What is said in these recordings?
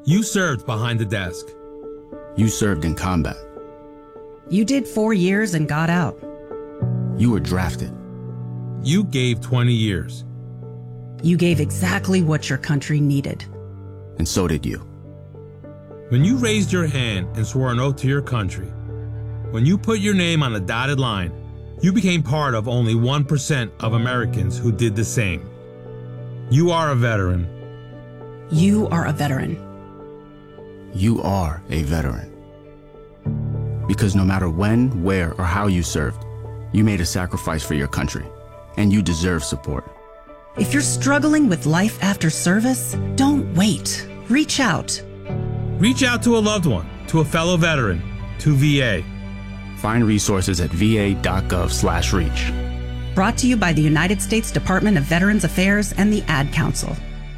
You served behind the desk. You served in combat. You did 4 years and got out. You were drafted. You gave 20 years. You gave exactly what your country needed. And so did you. When you raised your hand and swore an oath to your country, when you put your name on a dotted line, you became part of only 1% of Americans who did the same. You are a veteran. You are a veteran. You are a veteran. Because no matter when, where, or how you served, you made a sacrifice for your country, and you deserve support. If you're struggling with life after service, don't wait. Reach out. Reach out to a loved one, to a fellow veteran, to VA. Find resources at va.gov/reach. Brought to you by the United States Department of Veterans Affairs and the Ad Council.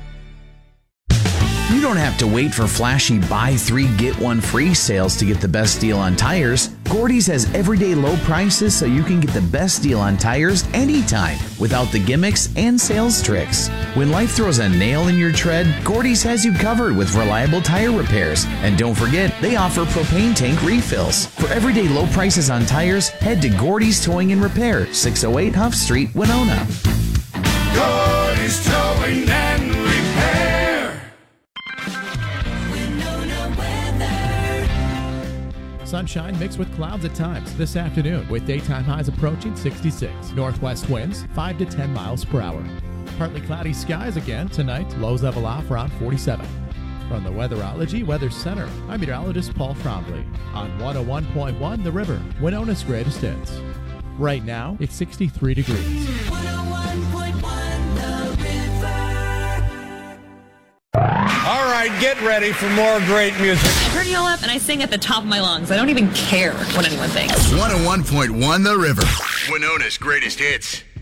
You don't have to wait for flashy buy 3 get 1 free sales to get the best deal on tires. Gordy's has everyday low prices so you can get the best deal on tires anytime without the gimmicks and sales tricks. When life throws a nail in your tread, Gordy's has you covered with reliable tire repairs. And don't forget, they offer propane tank refills. For everyday low prices on tires, head to Gordy's Towing and Repair, 608 Huff Street, Winona. Gordy's Towing and Repair. Sunshine mixed with clouds at times this afternoon with daytime highs approaching 66. Northwest winds 5 to 10 miles per hour. Partly cloudy skies again tonight. Lows level off around 47. From the Weatherology Weather Center, I'm meteorologist Paul Trombley on 101.1 The River, Winona's greatest hits. Right now, it's 63 degrees. 101.1 The River. All right, get ready for more great music. I turn you all up and I sing at the top of my lungs. I don't even care what anyone thinks. 101.1 The River, Winona's greatest hits.